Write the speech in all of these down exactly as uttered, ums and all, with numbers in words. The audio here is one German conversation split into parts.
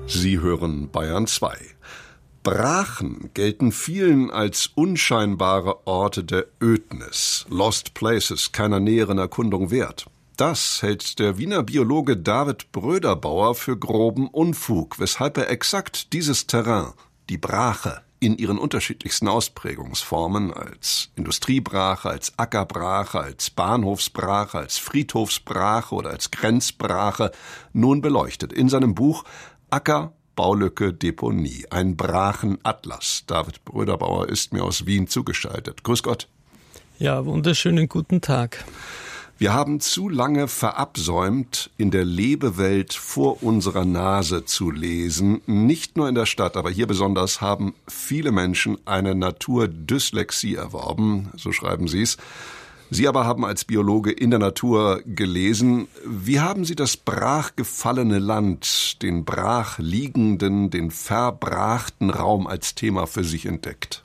Sie hören Bayern zwei. Brachen gelten vielen als unscheinbare Orte der Ödnis, Lost Places, keiner näheren Erkundung wert. Das hält der Wiener Biologe David Bröderbauer für groben Unfug, weshalb er exakt dieses Terrain, die Brache, in ihren unterschiedlichsten Ausprägungsformen, als Industriebrache, als Ackerbrache, als Bahnhofsbrache, als Friedhofsbrache oder als Grenzbrache, nun beleuchtet in seinem Buch Acker, Baulücke, Deponie, ein Brachenatlas. David Bröderbauer ist mir aus Wien zugeschaltet. Grüß Gott. Ja, wunderschönen guten Tag. Wir haben zu lange verabsäumt, in der Lebewelt vor unserer Nase zu lesen. Nicht nur in der Stadt, aber hier besonders haben viele Menschen eine Naturdyslexie erworben, so schreiben Sie es. Sie aber haben als Biologe in der Natur gelesen. Wie haben Sie das brach gefallene Land, den brach liegenden, den verbrachten Raum als Thema für sich entdeckt?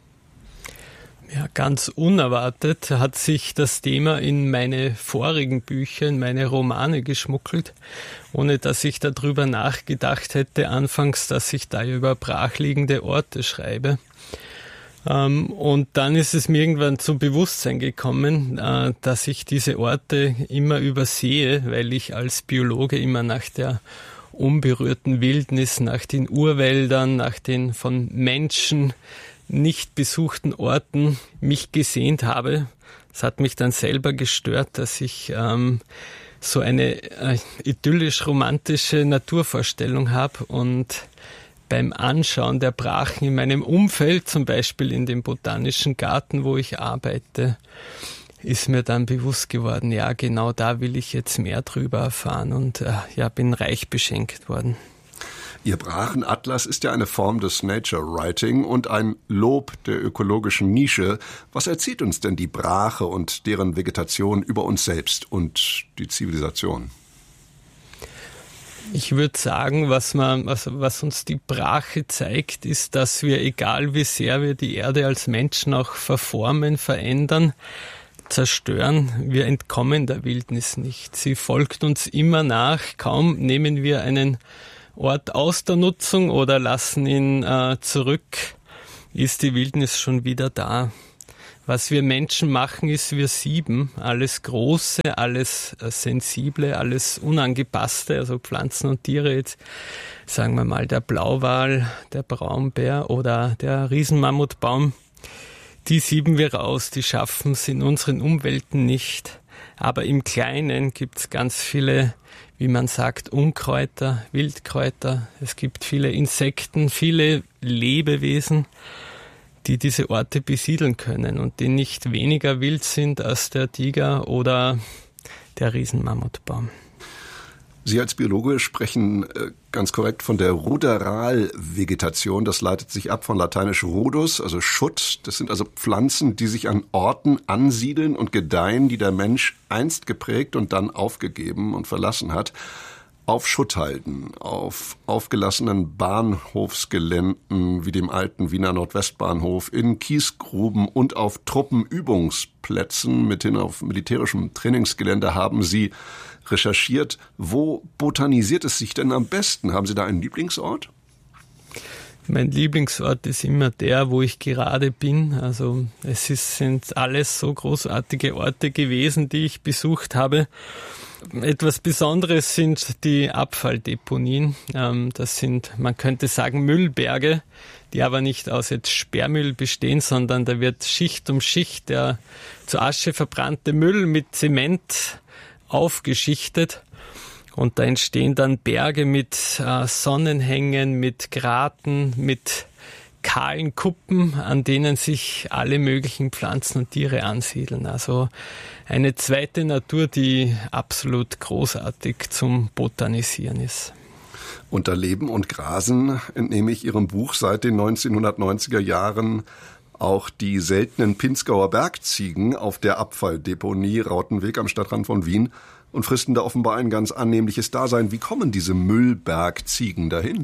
Ja, ganz unerwartet hat sich das Thema in meine vorigen Bücher, in meine Romane geschmuggelt, ohne dass ich darüber nachgedacht hätte anfangs, dass ich da über brachliegende Orte schreibe. Und dann ist es mir irgendwann zum Bewusstsein gekommen, dass ich diese Orte immer übersehe, weil ich als Biologe immer nach der unberührten Wildnis, nach den Urwäldern, nach den von Menschen nicht besuchten Orten mich gesehnt habe. Es hat mich dann selber gestört, dass ich ähm, so eine äh, idyllisch-romantische Naturvorstellung habe und beim Anschauen der Brachen in meinem Umfeld, zum Beispiel in dem Botanischen Garten, wo ich arbeite, ist mir dann bewusst geworden, ja, genau da will ich jetzt mehr drüber erfahren und äh, ja, bin reich beschenkt worden. Ihr Brachenatlas ist ja eine Form des Nature Writing und ein Lob der ökologischen Nische. Was erzählt uns denn die Brache und deren Vegetation über uns selbst und die Zivilisation? Ich würde sagen, was, man, was, was uns die Brache zeigt, ist, dass wir, egal wie sehr wir die Erde als Menschen auch verformen, verändern, zerstören, wir entkommen der Wildnis nicht. Sie folgt uns immer nach. Kaum nehmen wir einen Ort aus der Nutzung oder lassen ihn äh, zurück, ist die Wildnis schon wieder da. Was wir Menschen machen, ist, wir sieben alles Große, alles äh, Sensible, alles Unangepasste, also Pflanzen und Tiere, jetzt sagen wir mal der Blauwal, der Braunbär oder der Riesenmammutbaum, die sieben wir raus, die schaffen es in unseren Umwelten nicht. Aber im Kleinen gibt es ganz viele, wie man sagt, Unkräuter, Wildkräuter. Es gibt viele Insekten, viele Lebewesen, die diese Orte besiedeln können und die nicht weniger wild sind als der Tiger oder der Riesenmammutbaum. Sie als Biologe sprechen ganz korrekt von der Ruderalvegetation. Das leitet sich ab von lateinisch rudus, also Schutt. Das sind also Pflanzen, die sich an Orten ansiedeln und gedeihen, die der Mensch einst geprägt und dann aufgegeben und verlassen hat. Auf Schutthalden, auf aufgelassenen Bahnhofsgeländen wie dem alten Wiener Nordwestbahnhof, in Kiesgruben und auf Truppenübungsplätzen mithin auf militärischem Trainingsgelände haben Sie recherchiert. Wo botanisiert es sich denn am besten? Haben Sie da einen Lieblingsort? Mein Lieblingsort ist immer der, wo ich gerade bin. Also es ist, sind alles so großartige Orte gewesen, die ich besucht habe. Etwas Besonderes sind die Abfalldeponien. Das sind, man könnte sagen, Müllberge, die aber nicht aus jetzt Sperrmüll bestehen, sondern da wird Schicht um Schicht der zu Asche verbrannte Müll mit Zement aufgeschichtet. Und da entstehen dann Berge mit äh, Sonnenhängen, mit Graten, mit kahlen Kuppen, an denen sich alle möglichen Pflanzen und Tiere ansiedeln. Also eine zweite Natur, die absolut großartig zum Botanisieren ist. Und da leben und grasen, entnehme ich Ihrem Buch, seit den neunzehnhundertneunziger Jahren auch die seltenen Pinzgauer Bergziegen auf der Abfalldeponie Rautenweg am Stadtrand von Wien und fristen da offenbar ein ganz annehmliches Dasein. Wie kommen diese Müllbergziegen dahin?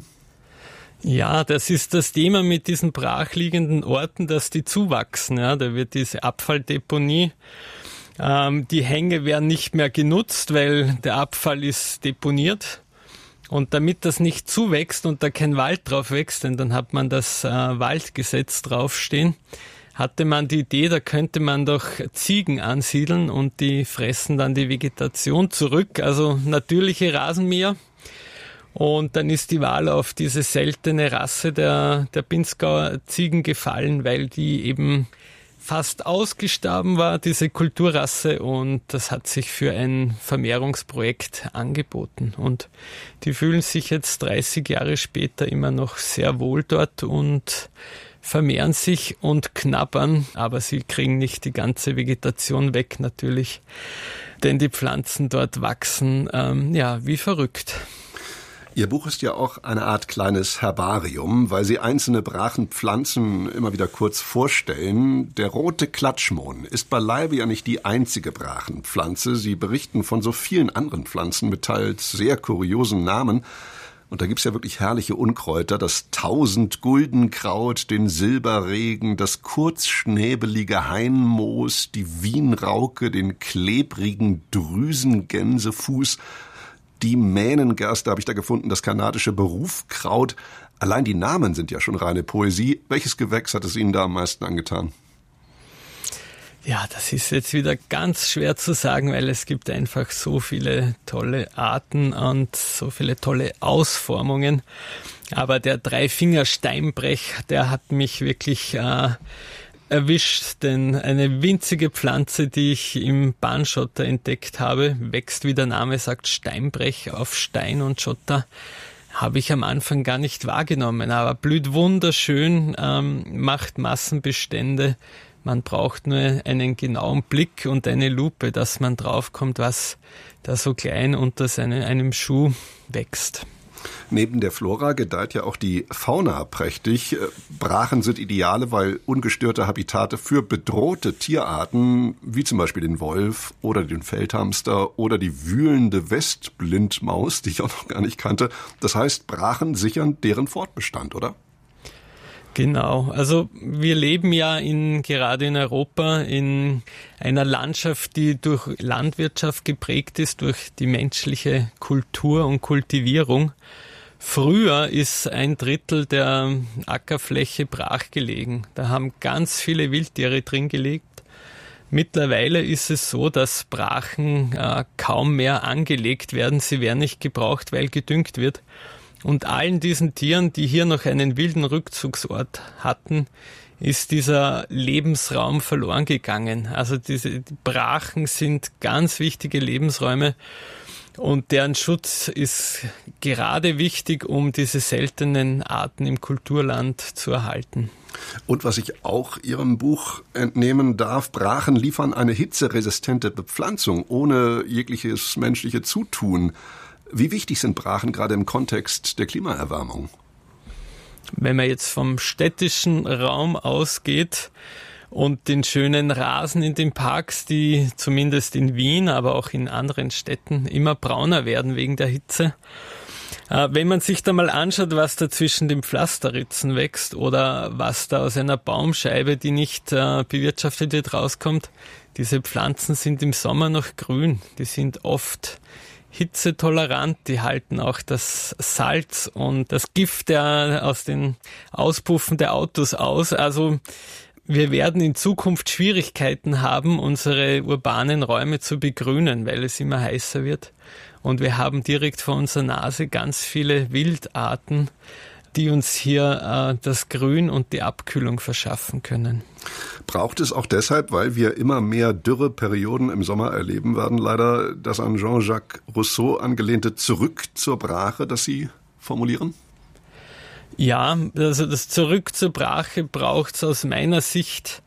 Ja, das ist das Thema mit diesen brachliegenden Orten, dass die zuwachsen. Ja, da wird diese Abfalldeponie, ähm, die Hänge werden nicht mehr genutzt, weil der Abfall ist deponiert. Und damit das nicht zuwächst und da kein Wald drauf wächst, denn dann hat man das äh, Waldgesetz draufstehen, hatte man die Idee, da könnte man doch Ziegen ansiedeln und die fressen dann die Vegetation zurück, also natürliche Rasenmäher. Und dann ist die Wahl auf diese seltene Rasse der, der Pinzgauer Ziegen gefallen, weil die eben fast ausgestorben war, diese Kulturrasse, und das hat sich für ein Vermehrungsprojekt angeboten. Und die fühlen sich jetzt dreißig Jahre später immer noch sehr wohl dort und vermehren sich und knabbern, aber sie kriegen nicht die ganze Vegetation weg natürlich, denn die Pflanzen dort wachsen ähm, ja wie verrückt. Ihr Buch ist ja auch eine Art kleines Herbarium, weil Sie einzelne Brachenpflanzen immer wieder kurz vorstellen. Der rote Klatschmohn ist beileibe ja nicht die einzige Brachenpflanze. Sie berichten von so vielen anderen Pflanzen mit teils sehr kuriosen Namen. Und da gibt's ja wirklich herrliche Unkräuter, das Tausendguldenkraut, den Silberregen, das kurzschnäbelige Hainmoos, die Wienrauke, den klebrigen Drüsengänsefuß, die Mähnengerste habe ich da gefunden, das kanadische Berufkraut. Allein die Namen sind ja schon reine Poesie. Welches Gewächs hat es Ihnen da am meisten angetan? Ja, das ist jetzt wieder ganz schwer zu sagen, weil es gibt einfach so viele tolle Arten und so viele tolle Ausformungen. Aber der Dreifinger-Steinbrech, der hat mich wirklich äh, erwischt, denn eine winzige Pflanze, die ich im Bahnschotter entdeckt habe, wächst, wie der Name sagt, Steinbrech auf Stein und Schotter, habe ich am Anfang gar nicht wahrgenommen, aber blüht wunderschön, ähm, macht Massenbestände. Man braucht nur einen genauen Blick und eine Lupe, dass man draufkommt, was da so klein unter seine, einem Schuh wächst. Neben der Flora gedeiht ja auch die Fauna prächtig. Brachen sind Ideale, weil ungestörte Habitate für bedrohte Tierarten, wie zum Beispiel den Wolf oder den Feldhamster oder die wühlende Westblindmaus, die ich auch noch gar nicht kannte. Das heißt, Brachen sichern deren Fortbestand, oder? Genau, also wir leben ja in, gerade in Europa in einer Landschaft, die durch Landwirtschaft geprägt ist, durch die menschliche Kultur und Kultivierung. Früher ist ein Drittel der Ackerfläche brach gelegen. Da haben ganz viele Wildtiere drin gelebt. Mittlerweile ist es so, dass Brachen äh, kaum mehr angelegt werden. Sie werden nicht gebraucht, weil gedüngt wird. Und allen diesen Tieren, die hier noch einen wilden Rückzugsort hatten, ist dieser Lebensraum verloren gegangen. Also diese die Brachen sind ganz wichtige Lebensräume und deren Schutz ist gerade wichtig, um diese seltenen Arten im Kulturland zu erhalten. Und was ich auch Ihrem Buch entnehmen darf, Brachen liefern eine hitzeresistente Bepflanzung ohne jegliches menschliche Zutun. Wie wichtig sind Brachen gerade im Kontext der Klimaerwärmung? Wenn man jetzt vom städtischen Raum ausgeht und den schönen Rasen in den Parks, die zumindest in Wien, aber auch in anderen Städten immer brauner werden wegen der Hitze. Wenn man sich da mal anschaut, was da zwischen den Pflasterritzen wächst oder was da aus einer Baumscheibe, die nicht bewirtschaftet wird, rauskommt, diese Pflanzen sind im Sommer noch grün. Die sind oft hitzetolerant, die halten auch das Salz und das Gift der, aus den Auspuffen der Autos aus. Also wir werden in Zukunft Schwierigkeiten haben, unsere urbanen Räume zu begrünen, weil es immer heißer wird. Und wir haben direkt vor unserer Nase ganz viele Wildarten, die uns hier äh, das Grün und die Abkühlung verschaffen können. Braucht es auch deshalb, weil wir immer mehr Dürreperioden im Sommer erleben werden, leider das an Jean-Jacques Rousseau angelehnte Zurück zur Brache, das Sie formulieren? Ja, also das Zurück zur Brache braucht es aus meiner Sicht,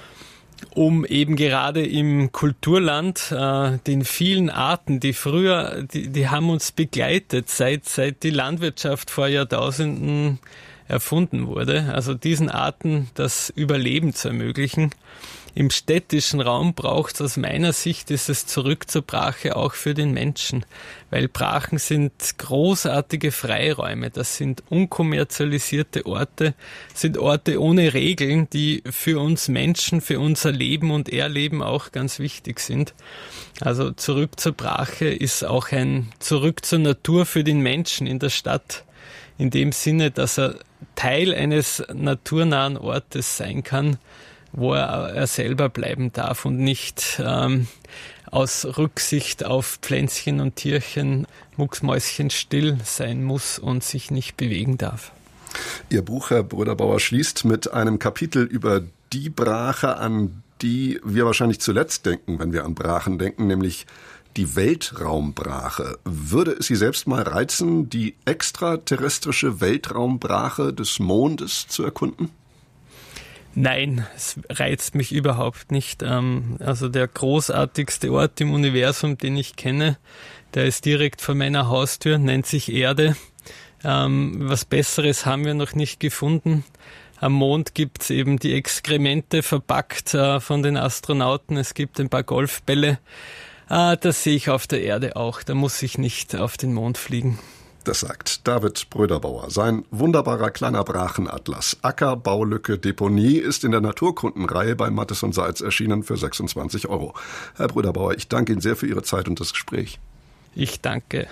um eben gerade im Kulturland äh, den vielen Arten, die früher, die, die haben uns begleitet, seit, seit die Landwirtschaft vor Jahrtausenden erfunden wurde. Also diesen Arten das Überleben zu ermöglichen. Im städtischen Raum braucht es aus meiner Sicht dieses Zurück zur Brache auch für den Menschen, weil Brachen sind großartige Freiräume, das sind unkommerzialisierte Orte, sind Orte ohne Regeln, die für uns Menschen, für unser Leben und Erleben auch ganz wichtig sind. Also Zurück zur Brache ist auch ein Zurück zur Natur für den Menschen in der Stadt, in dem Sinne, dass er Teil eines naturnahen Ortes sein kann, wo er, er selber bleiben darf und nicht ähm, aus Rücksicht auf Pflänzchen und Tierchen mucksmäuschen still sein muss und sich nicht bewegen darf. Ihr Buch, Herr Bröderbauer, schließt mit einem Kapitel über die Brache, an die wir wahrscheinlich zuletzt denken, wenn wir an Brachen denken, nämlich die Weltraumbrache. Würde es Sie selbst mal reizen, die extraterrestrische Weltraumbrache des Mondes zu erkunden? Nein, es reizt mich überhaupt nicht. Also der großartigste Ort im Universum, den ich kenne, der ist direkt vor meiner Haustür, nennt sich Erde. Was Besseres haben wir noch nicht gefunden. Am Mond gibt es eben die Exkremente verpackt von den Astronauten. Es gibt ein paar Golfbälle. Das sehe ich auf der Erde auch. Da muss ich nicht auf den Mond fliegen. Das sagt David Bröderbauer. Sein wunderbarer kleiner Brachenatlas Acker, Baulücke, Deponie ist in der Naturkundenreihe bei Mattes und Seitz erschienen für sechsundzwanzig Euro. Herr Bröderbauer, ich danke Ihnen sehr für Ihre Zeit und das Gespräch. Ich danke.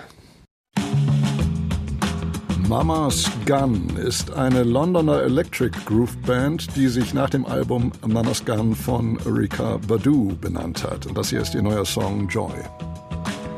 Mama's Gun ist eine Londoner Electric Groove Band, die sich nach dem Album Mama's Gun von Erykah Badu benannt hat. Und das hier ist ihr neuer Song Joy.